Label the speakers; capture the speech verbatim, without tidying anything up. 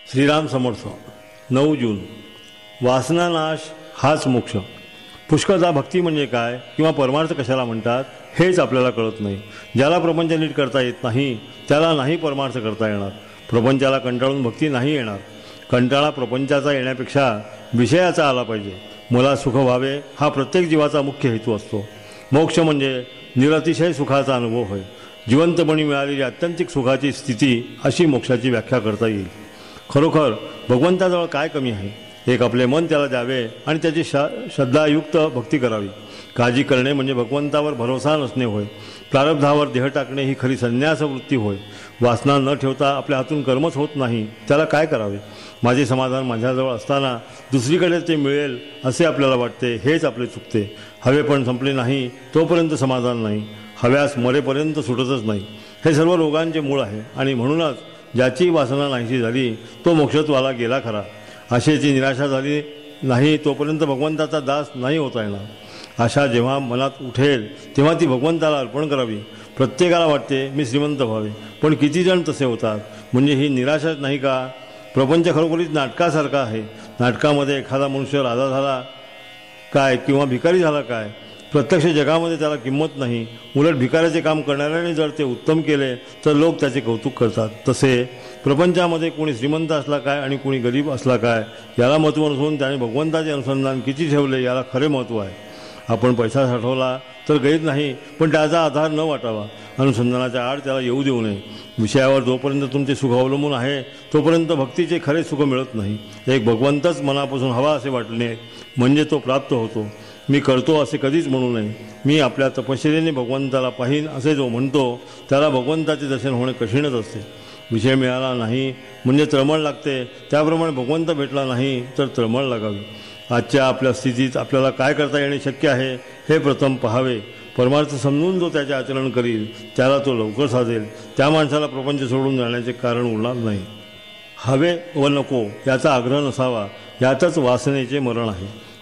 Speaker 1: श्रीराम समर्थ. नऊ जून. वासनानाश हाच मोक्ष. पुष्कळदा भक्ती म्हणजे काय किंवा परमार्थ कशाला म्हणतात हेच आपल्याला कळत नाही. ज्याला प्रपंच नीट करता येत नाही त्याला नाही परमार्थ करता येणार. प्रपंचाला कंटाळून भक्ती नाही येणार. कंटाळा प्रपंचाचा येण्यापेक्षा विषयाचा आला पाहिजे. मला सुख व्हावे हा प्रत्येक जीवाचा मुख्य हेतू असतो. मोक्ष म्हणजे निरतिशय सुखाचा अनुभव होय. जिवंतपणी मिळालेली आत्यंतिक सुखाची स्थिती अशी मोक्षाची व्याख्या करता येईल. खरोखर भगवंताजवळ काय कमी आहे. एक आपले मन त्याला द्यावे आणि त्याची श श्रद्धायुक्त भक्ती करावी. काळजी करणे म्हणजे भगवंतावर भरोसा नसणे होय. प्रारब्धावर देह टाकणे ही खरी संन्यास वृत्ती होय. वासना न ठेवता आपल्या हातून कर्मच होत नाही त्याला काय करावे. माझे समाधान माझ्याजवळ असताना दुसरीकडे ते मिळेल असे आपल्याला वाटते, हेच आपले चुकते. हवे पण संपले नाही तोपर्यंत समाधान नाही. हव्यास मरेपर्यंत सुटतच नाही. हे सर्व रोगांचे मूळ आहे आणि म्हणूनच ज्याची वासना नाहीशी झाली तो मोक्षत्वाला गेला खरा. आशेची निराशा झाली नाही तोपर्यंत भगवंताचा दास नाही होता येणार. आशा जेव्हा मनात उठेल तेव्हा ती भगवंताला अर्पण करावी. प्रत्येकाला वाटते मी श्रीमंत व्हावे, पण किती जण तसे होतात. म्हणजे ही निराशाच नाही का. प्रपंच खरोखरीच नाटकासारखा आहे. नाटकामध्ये एखादा मनुष्य राजा झाला काय किंवा भिकारी झाला काय, प्रत्यक्ष जगामध्ये त्याला किंमत नाही. उलट भिकाऱ्याचे काम करणाऱ्याने जर ते उत्तम केले तर लोक त्याचे कौतुक करतात. तसे प्रपंचामध्ये कोणी श्रीमंत असला काय आणि कोणी गरीब असला काय याला महत्त्व नसून त्याने भगवंताचे अनुसंधान किती ठेवले याला खरे महत्त्व आहे. आपण पैसा साठवला तर गैर नाही, पण त्याचा आधार न वाटावा. अनुसंधानाच्या आड त्याला येऊ देऊ नये. विषयावर जोपर्यंत तुमचे सुख अवलंबून आहे तोपर्यंत भक्तीचे खरे सुख मिळत नाही. एक भगवंतच मनापासून हवा असे वाटणे म्हणजे तो प्राप्त होतो. मी करतो असे कधीच म्हणू नये. मी आपल्या तपश्चर्येने भगवंताला पाहीन असे जो म्हणतो त्याला भगवंताचे दर्शन होणे कठीणच असते. विषय मिळाला नाही म्हणजे तळमळ लागते, त्याप्रमाणे भगवंत भेटला नाही तर तळमळ लागावी. आजच्या आपल्या स्थितीत आपल्याला काय करता येणे शक्य आहे हे प्रथम पहावे. परमार्थ समजून जो त्याचे आचरण करील त्याला तो लवकर साधेल. त्या माणसाला प्रपंच सोडून जाण्याचे कारण उरणार नाही. हवे व नको याचा आग्रह नसावा, यातच वासनेचे मरण आहे.